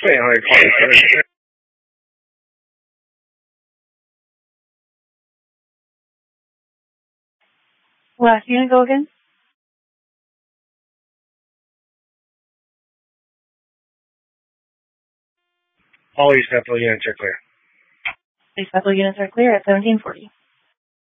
Hey, how are you calling? Last unit, go again? All East Bethel units are clear. East Bethel units are clear at 1740.